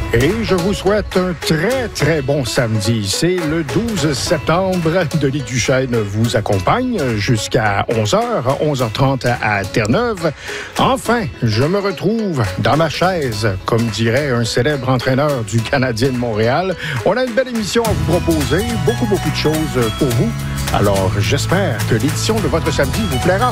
Et je vous souhaite un très, très bon samedi. C'est le 12 septembre. Denis Duchesne vous accompagne jusqu'à 11h, 11h30 à Terre-Neuve. Enfin, je me retrouve dans ma chaise, comme dirait un célèbre entraîneur du Canadien de Montréal. On a une belle émission à vous proposer, beaucoup de choses pour vous. Alors, j'espère que l'édition de votre samedi vous plaira.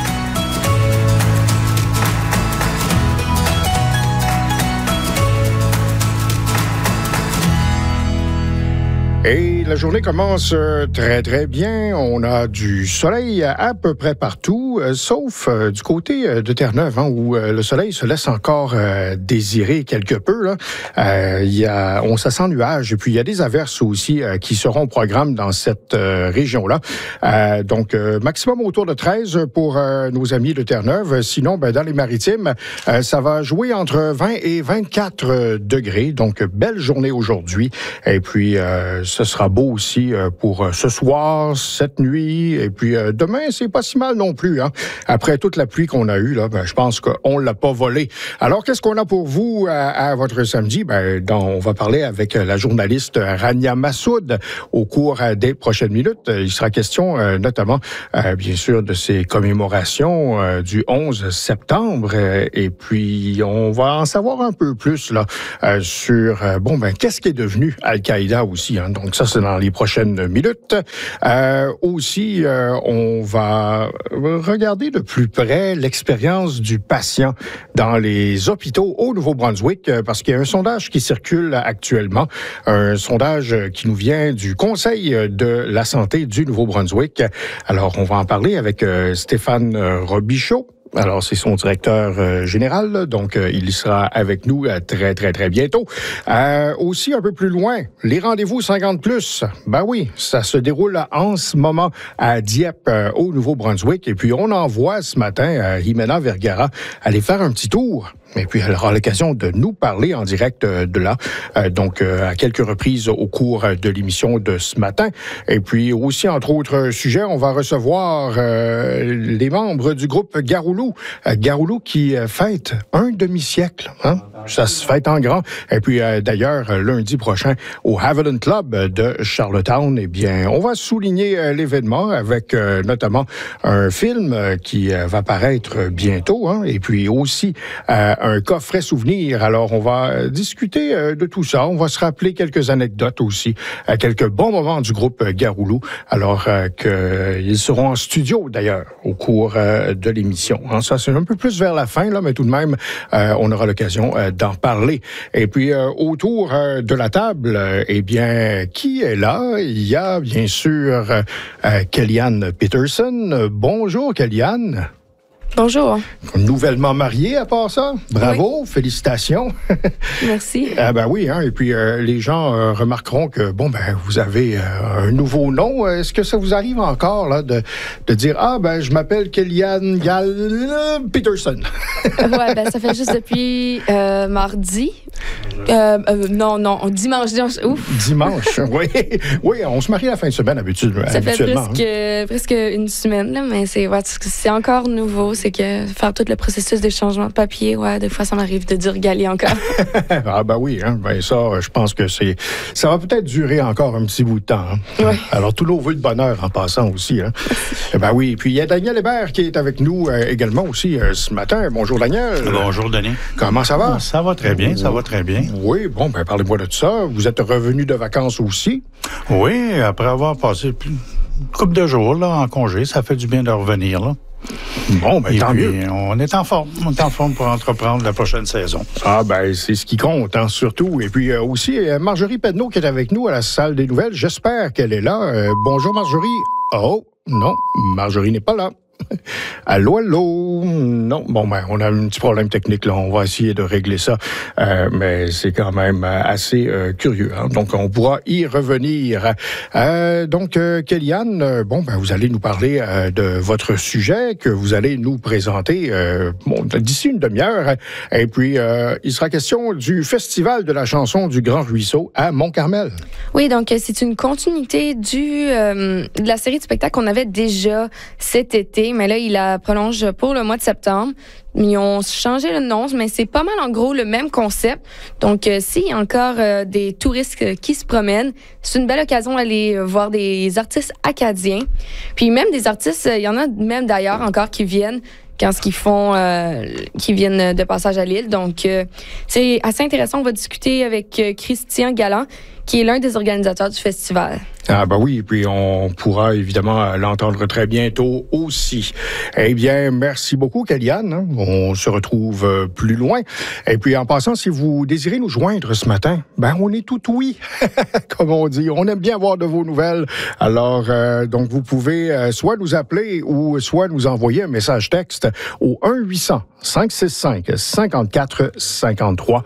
Et la journée commence très, très bien. On a du soleil à peu près partout, sauf du côté de Terre-Neuve, où le soleil se laisse encore désirer quelque peu. Là. On se sent nuages, et puis il y a des averses aussi qui seront au programme dans cette région-là. Donc, maximum autour de 13 pour nos amis de Terre-Neuve. Sinon, dans les maritimes, ça va jouer entre 20 et 24 degrés. Donc, belle journée aujourd'hui. Et puis, ce sera beau aussi pour ce soir, cette nuit. Et puis demain, c'est pas si mal non plus. Après toute la pluie qu'on a eue, là, je pense qu'on l'a pas volé. Alors, qu'est-ce qu'on a pour vous à votre samedi? On va parler avec la journaliste Rania Massoud au cours des prochaines minutes. Il sera question notamment, bien sûr, de ces commémorations du 11 septembre. Et puis, on va en savoir un peu plus là sur, qu'est-ce qui est devenu Al-Qaïda aussi. Donc, ça, c'est dans les prochaines minutes. Aussi, on va regarder de plus près l'expérience du patient dans les hôpitaux au Nouveau-Brunswick, parce qu'il y a un sondage qui circule actuellement, un sondage qui nous vient du Conseil de la santé du Nouveau-Brunswick. Alors, on va en parler avec Stéphane Robichaud. Alors, c'est son directeur général, donc il sera avec nous très, très, très bientôt. Aussi, un peu plus loin, les rendez-vous 50+. Oui, ça se déroule en ce moment à Dieppe, au Nouveau-Brunswick. Et puis, on envoie ce matin Jimena Vergara aller faire un petit tour. Et puis, elle aura l'occasion de nous parler en direct de là, à quelques reprises au cours de l'émission de ce matin. Et puis aussi, entre autres sujets, on va recevoir les membres du groupe Garoulou. Garoulou qui fête un demi-siècle. Ça se fête en grand. Et puis, d'ailleurs, lundi prochain, au Haviland Club de Charlottetown, on va souligner l'événement avec notamment un film qui va paraître bientôt. Et puis aussi, un coffret souvenir. Alors, on va discuter de tout ça. On va se rappeler quelques anecdotes aussi, quelques bons moments du groupe Garoulou, alors qu'ils seront en studio, d'ailleurs, au cours de l'émission. Ça, c'est un peu plus vers la fin, là, mais tout de même, on aura l'occasion d'en parler. Et puis, autour de la table, qui est là? Il y a, bien sûr, Kellyanne Peterson. Bonjour, Kellyanne. Bonjour. Nouvellement mariée, à part ça. Bravo, oui. Félicitations. Merci. Oui, et puis les gens remarqueront que, vous avez un nouveau nom. Est-ce que ça vous arrive encore, là, de dire, je m'appelle Kellyanne Peterson? Ça fait juste depuis mardi. Dimanche. Ouf. Dimanche, oui. Oui, on se marie à la fin de semaine, habituellement. Ça fait presque une semaine, là, mais c'est encore nouveau. C'est que faire tout le processus de changement de papier, des fois, ça m'arrive de dire galer encore. Oui, ça, je pense que ça va peut-être durer encore un petit bout de temps. Oui. Alors, tous nos vœux de bonheur en passant aussi. Oui, puis il y a Daniel Hébert qui est avec nous également aussi ce matin. Bonjour, Daniel. Bonjour, Denis. Comment ça va? Ça va très bien, ça va très bien. Oui, parlez-moi de tout ça. Vous êtes revenu de vacances aussi? Oui, après avoir passé une couple de jours là, en congé, ça fait du bien de revenir, là. Tant mieux. On est en forme. On est en forme pour entreprendre la prochaine saison. C'est ce qui compte, surtout. Et puis aussi, Marjorie Pedneau qui est avec nous à la salle des nouvelles. J'espère qu'elle est là. Bonjour, Marjorie. Oh, non, Marjorie n'est pas là. Allô? Non, on a un petit problème technique, là. On va essayer de régler ça. Mais c'est quand même assez curieux. Donc, on pourra y revenir. Kellyanne, vous allez nous parler de votre sujet que vous allez nous présenter d'ici une demi-heure. Et puis, il sera question du Festival de la chanson du Grand Ruisseau à Mont-Carmel. Oui, donc c'est une continuité de la série de spectacles qu'on avait déjà cet été. été, mais là, il la prolonge pour le mois de septembre. Ils ont changé le nom, mais c'est pas mal en gros le même concept. Donc, s'il y a encore des touristes qui se promènent, c'est une belle occasion d'aller voir des artistes acadiens. Puis même des artistes, il y en a même d'ailleurs encore qui viennent quand ce qu'ils font, qui viennent de passage à l'île. Donc, c'est assez intéressant. On va discuter avec Christian Galland, qui est l'un des organisateurs du festival. Ah ben oui, puis on pourra évidemment l'entendre très bientôt aussi. Eh bien, merci beaucoup, Kellyanne. On se retrouve plus loin. Et puis, en passant, si vous désirez nous joindre ce matin, ben on est tout oui, comme on dit. On aime bien avoir de vos nouvelles. Alors, donc, vous pouvez soit nous appeler ou soit nous envoyer un message texte au 1-800-565-5453.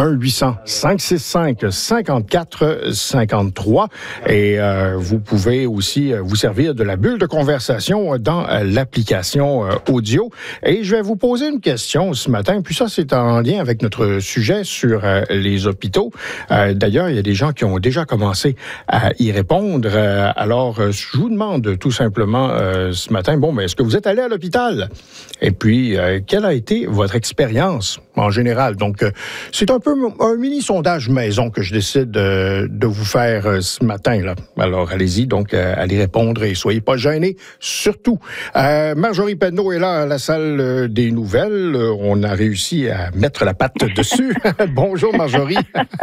1-800-565-5453. Et vous pouvez aussi vous servir de la bulle de conversation dans l'application audio. Et je vais vous poser une question ce matin, puis ça, c'est en lien avec notre sujet sur les hôpitaux. D'ailleurs, il y a des gens qui ont déjà commencé à y répondre. Alors, je vous demande tout simplement ce matin, bon, mais est-ce que vous êtes allé à l'hôpital? Et puis, quelle a été votre expérience en général? Donc, c'est un peu un mini-sondage maison que je décide de vous faire ce matin, là. Alors, allez-y, donc, allez répondre et soyez pas gênés, surtout. Marjorie Penneau est là à la salle des nouvelles. On a réussi à mettre la patte dessus. Bonjour, Marjorie.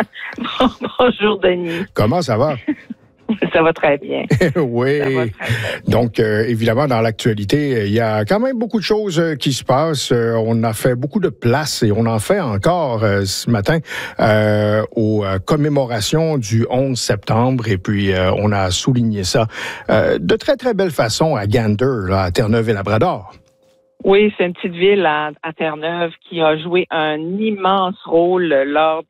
Bonjour, Denis. Comment ça va? Ça va très bien. Oui. Ça va très bien. Donc, évidemment, dans l'actualité, il y a quand même beaucoup de choses qui se passent. On a fait beaucoup de place et on en fait encore ce matin aux commémorations du 11 septembre. Et puis, on a souligné ça de très, très belle façon à Gander, là, à Terre-Neuve-et-Labrador. Oui, c'est une petite ville à Terre-Neuve qui a joué un immense rôle lors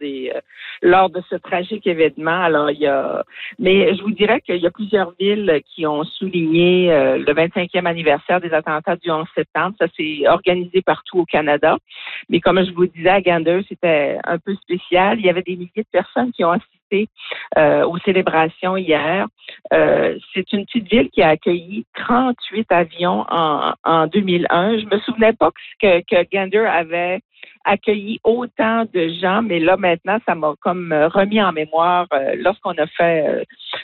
de ce tragique événement. Alors, mais je vous dirais qu'il y a plusieurs villes qui ont souligné le 25e anniversaire des attentats du 11 septembre. Ça s'est organisé partout au Canada. Mais comme je vous disais, à Gander, c'était un peu spécial. Il y avait des milliers de personnes qui ont assisté aux célébrations hier. C'est une petite ville qui a accueilli 38 avions en 2001. Je me souvenais pas que Gander avait accueilli autant de gens, mais là maintenant, ça m'a comme remis en mémoire lorsqu'on a fait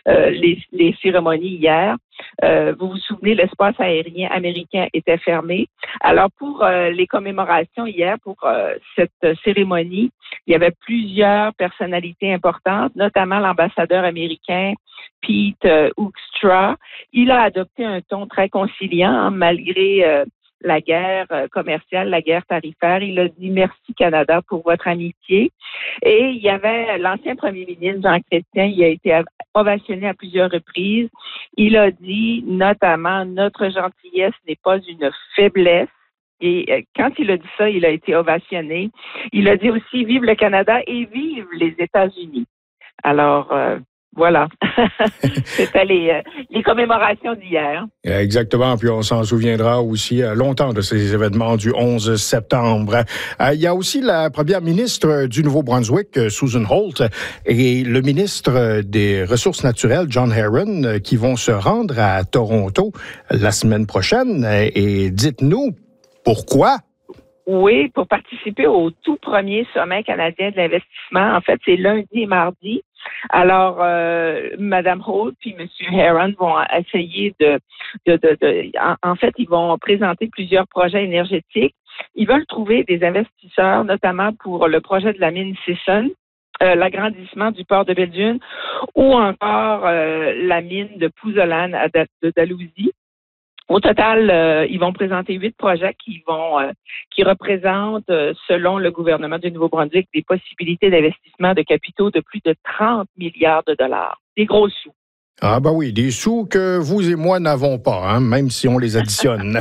les cérémonies hier. Vous vous souvenez, l'espace aérien américain était fermé. Alors pour les commémorations hier, pour cette cérémonie, il y avait plusieurs personnalités importantes, notamment l'ambassadeur américain Pete Hoekstra. Il a adopté un ton très conciliant malgré la guerre commerciale, la guerre tarifaire. Il a dit « Merci Canada pour votre amitié ». Et il y avait l'ancien premier ministre Jean Chrétien, il a été ovationné à plusieurs reprises. Il a dit notamment « Notre gentillesse n'est pas une faiblesse ». Et quand il a dit ça, il a été ovationné. Il a dit aussi « Vive le Canada et vive les États-Unis ». Alors, voilà, c'était les commémorations d'hier. Exactement, puis on s'en souviendra aussi longtemps de ces événements du 11 septembre. Il y a aussi la première ministre du Nouveau-Brunswick, Susan Holt, et le ministre des Ressources naturelles, John Herron, qui vont se rendre à Toronto la semaine prochaine. Et dites-nous, pourquoi? Oui, pour participer au tout premier sommet canadien de l'investissement. En fait, c'est lundi et mardi. Alors, Mme Holt puis M. Herron vont essayer en fait, ils vont présenter plusieurs projets énergétiques. Ils veulent trouver des investisseurs, notamment pour le projet de la mine Sisson, l'agrandissement du port de Belledune ou encore la mine de Pouzolan de Dalhousie. Au total, ils vont présenter 8 projets qui représentent, selon le gouvernement du Nouveau-Brunswick, des possibilités d'investissement de capitaux de plus de 30 milliards de dollars. Des gros sous. Ah ben oui, des sous que vous et moi n'avons pas, hein, même si on les additionne.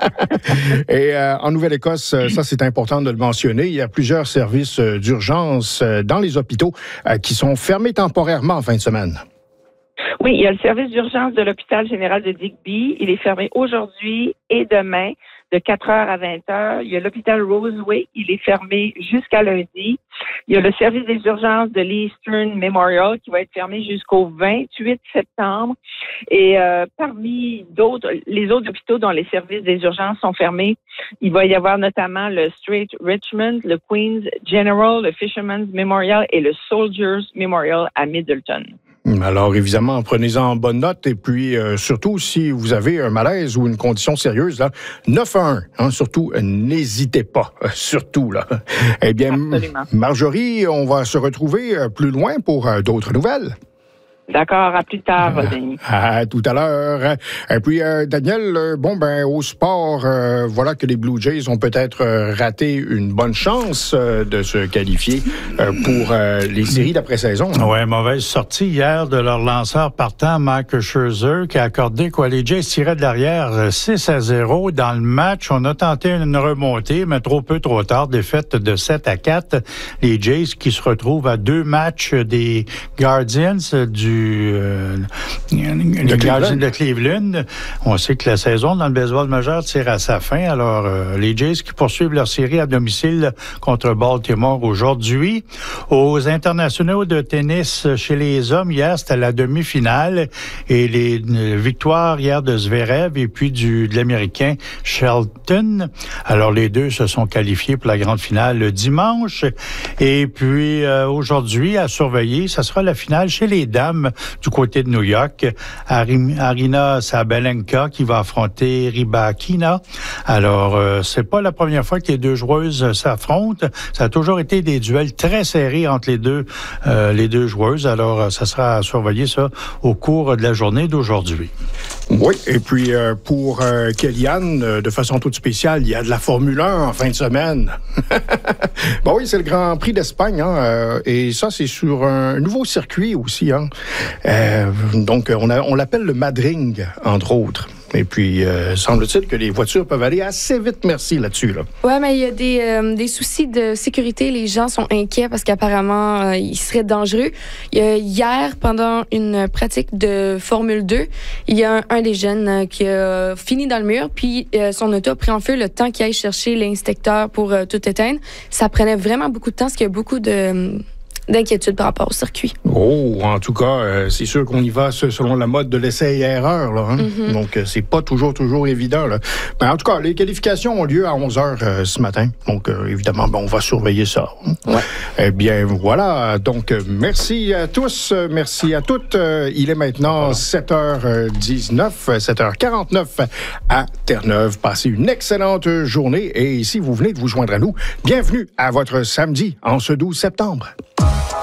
Et en Nouvelle-Écosse, ça c'est important de le mentionner, il y a plusieurs services d'urgence dans les hôpitaux qui sont fermés temporairement en fin de semaine. Oui, il y a le service d'urgence de l'hôpital général de Digby. Il est fermé aujourd'hui et demain de 4 heures à 20 heures. Il y a l'hôpital Roseway, il est fermé jusqu'à lundi. Il y a le service des urgences de l'Eastern Memorial qui va être fermé jusqu'au 28 septembre. Et parmi les autres hôpitaux dont les services des urgences sont fermés, il va y avoir notamment le Strait Richmond, le Queen's General, le Fisherman's Memorial et le Soldiers Memorial à Middleton. Alors, évidemment, prenez-en bonne note. Et puis, surtout, si vous avez un malaise ou une condition sérieuse, là, 911, surtout, n'hésitez pas. Surtout, là. Eh bien, absolument. Marjorie, on va se retrouver plus loin pour d'autres nouvelles. D'accord, à plus tard, Denis. À tout à l'heure. Et puis, Daniel, au sport, voilà que les Blue Jays ont peut-être raté une bonne chance de se qualifier pour les séries d'après-saison. Oui, mauvaise sortie hier de leur lanceur partant, Mike Scherzer, qui a accordé les Jays tiraient de l'arrière 6-0 dans le match. On a tenté une remontée, mais trop tard, défaite de 7-4. Les Jays qui se retrouvent à 2 matchs des Guardians les Guardians de Cleveland. On sait que la saison dans le baseball majeur tire à sa fin. Alors, les Jays qui poursuivent leur série à domicile contre Baltimore aujourd'hui. Aux internationaux de tennis chez les hommes, hier, c'était la demi-finale et les victoires hier de Zverev et puis de l'Américain Shelton. Alors, les deux se sont qualifiés pour la grande finale le dimanche. Et puis, aujourd'hui, à surveiller, ça sera la finale chez les dames du côté de New York. Arina Sabalenka qui va affronter Rybakina. Alors, c'est pas la première fois que les deux joueuses s'affrontent. Ça a toujours été des duels très serrés entre les deux joueuses. Alors, ça sera à surveiller ça au cours de la journée d'aujourd'hui. Oui, et puis pour Kellyanne, de façon toute spéciale, il y a de la Formule 1 en fin de semaine. Bon oui, c'est le Grand Prix d'Espagne, et ça, c'est sur un nouveau circuit aussi. Donc, on l'appelle le Madring, entre autres. Et puis, semble-t-il que les voitures peuvent aller assez vite, merci, là-dessus. Là. Oui, mais il y a des soucis de sécurité. Les gens sont inquiets parce qu'apparemment, il serait dangereux. Hier, pendant une pratique de Formule 2, il y a un des jeunes qui a fini dans le mur, puis son auto a pris en feu le temps qu'il aille chercher l'inspecteur pour tout éteindre. Ça prenait vraiment beaucoup de temps parce qu'il y a beaucoup d'inquiétude par rapport au circuit. Oh, en tout cas, c'est sûr qu'on y va selon la mode de l'essai et erreur. Là, Mm-hmm. Donc, c'est pas toujours évident. Là. Mais en tout cas, les qualifications ont lieu à 11h ce matin. Donc, évidemment, on va surveiller ça. Ouais. Eh bien, voilà. Donc, merci à tous. Merci à toutes. Il est maintenant 7h19, 7h49 à Terre-Neuve. Passez une excellente journée. Et si vous venez de vous joindre à nous, bienvenue à votre samedi en ce 12 septembre.